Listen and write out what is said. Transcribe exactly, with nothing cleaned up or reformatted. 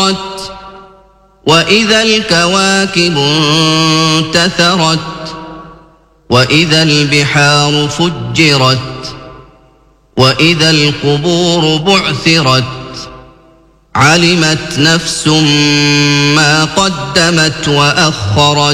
وإذا الكواكب انتثرت وإذا البحار فجرت وإذا القبور بعثرت علمت نفس ما قدمت وأخرت